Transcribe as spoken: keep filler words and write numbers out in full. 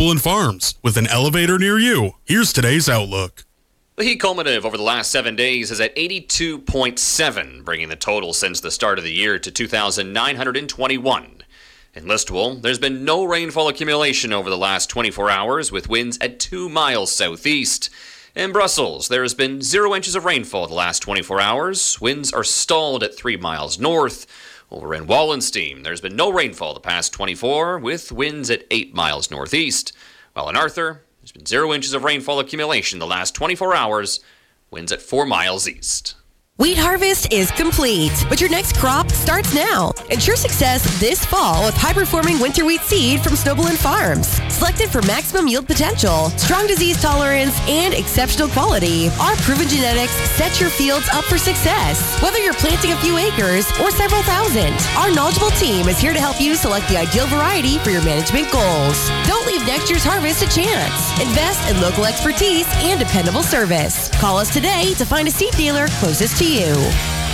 Snowball Farms with an elevator near you. Here's today's outlook. The heat cumulative over the last seven days is at eighty-two point seven, bringing the total since the start of the year to two thousand nine hundred twenty-one. In Listowel, there's been no rainfall accumulation over the last twenty-four hours, with winds at two miles southeast. In Brussels, there has been zero inches of rainfall the last twenty-four hours. Winds are stalled at three miles north. Over in Wallenstein, there's been no rainfall the past twenty-four, with winds at eight miles northeast. While in Arthur, there's been zero inches of rainfall accumulation the last twenty-four hours. Winds at four miles east. Wheat harvest is complete, but your next crop starts now. Ensure success this fall with high-performing winter wheat seed from Snowball Farms. Selected for maximum yield potential, strong disease tolerance, and exceptional quality, our proven genetics set your fields up for success. Whether you're planting a few acres or several thousand, our knowledgeable team is here to help you select the ideal variety for your management goals. Don't leave next year's harvest to chance. Invest in local expertise and dependable service. Call us today to find a seed dealer closest to you.